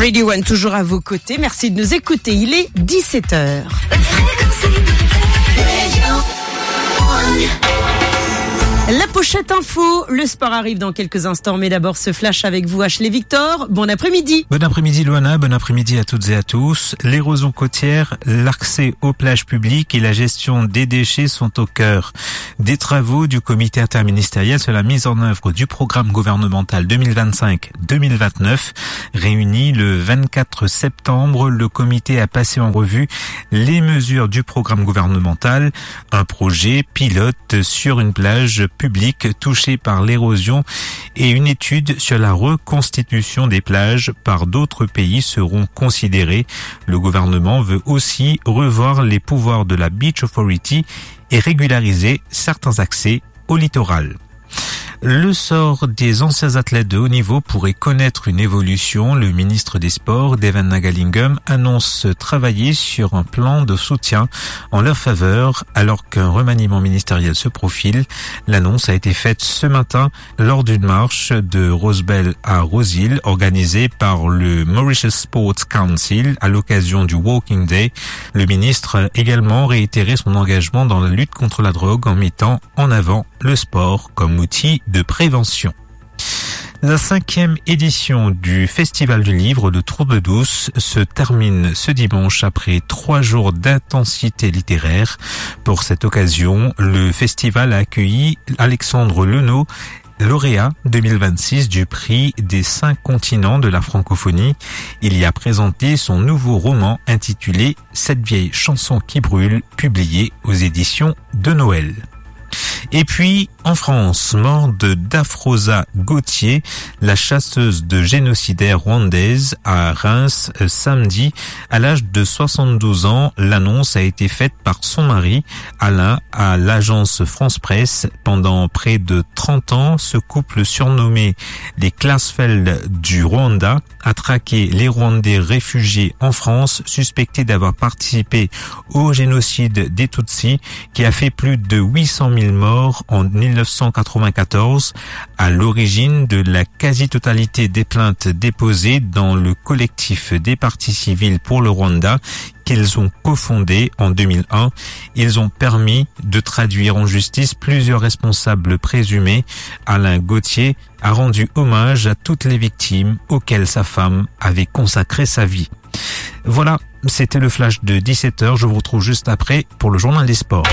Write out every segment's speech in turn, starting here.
Radio One toujours à vos côtés. Merci de nous écouter. Il est 17h. La pochette info, le sport arrive dans quelques instants, mais d'abord ce flash avec vous, Ashley Victor. Bon après-midi. Bon après-midi Luana, bon après-midi à toutes et à tous. L'érosion côtière, l'accès aux plages publiques et la gestion des déchets sont au cœur des travaux du comité interministériel sur la mise en œuvre du programme gouvernemental 2025-2029. Réuni le 24 septembre, le comité a passé en revue les mesures du programme gouvernemental, un projet pilote sur une plage publique touchée par l'érosion et une étude sur la reconstitution des plages par d'autres pays seront considérées. Le gouvernement veut aussi revoir les pouvoirs de la Beach Authority et régulariser certains accès au littoral. Le sort des anciens athlètes de haut niveau pourrait connaître une évolution. Le ministre des Sports, Devan Nagalingam, annonce travailler sur un plan de soutien en leur faveur alors qu'un remaniement ministériel se profile. L'annonce a été faite ce matin lors d'une marche de Rosebel à Rose-Hill organisée par le Mauritius Sports Council à l'occasion du Walking Day. Le ministre a également réitéré son engagement dans la lutte contre la drogue en mettant en avant le sport comme outil de prévention. La 5e édition du Festival du Livre de Trouble-Douce se termine ce dimanche après 3 jours d'intensité littéraire. Pour cette occasion, le festival a accueilli Alexandre Lenot, lauréat 2026 du prix des 5 continents de la francophonie. Il y a présenté son nouveau roman intitulé « Cette vieille chanson qui brûle » publié aux éditions de Noël. Et puis, en France, mort de Dafrosa Gauthier, la chasseuse de génocidaires rwandaise à Reims samedi. À l'âge de 72 ans, l'annonce a été faite par son mari, Alain, à l'agence France Presse. Pendant près de 30 ans, ce couple surnommé les Klarsfeld du Rwanda a traqué les Rwandais réfugiés en France, suspectés d'avoir participé au génocide des Tutsis, qui a fait plus de 800 000 morts en 1994, à l'origine de la quasi-totalité des plaintes déposées dans le collectif des parties civiles pour le Rwanda qu'ils ont cofondé en 2001. Ils ont permis de traduire en justice plusieurs responsables présumés. Alain Gauthier a rendu hommage à toutes les victimes auxquelles sa femme avait consacré sa vie. Voilà, c'était le flash de 17h. Je vous retrouve juste après pour le journal des sports.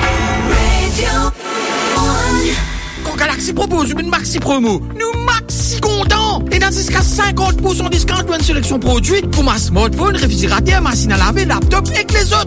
Quand Galaxy propose une maxi promo, nous maxi contents et dans jusqu'à 50% discount pour une sélection produit pour ma smartphone, réfrigérateur, machine à laver, laptop et que les autres.